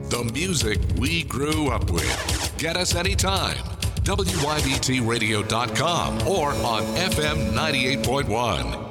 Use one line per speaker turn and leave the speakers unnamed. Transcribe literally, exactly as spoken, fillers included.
The music we grew up with. Get us anytime. W Y B T radio dot com or on F M ninety-eight point one.